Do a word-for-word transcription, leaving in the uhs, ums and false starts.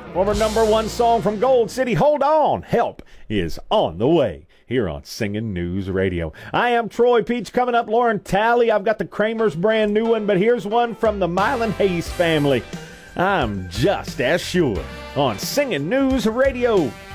Former number one song from Gold City, Hold On, Help is on the way here on Singing News Radio. I am Troy Peach. Coming up, Lauren Talley. I've got the Kramer's brand new one, but here's one from the Mylan Hayes family. I'm just as sure on Singing News Radio.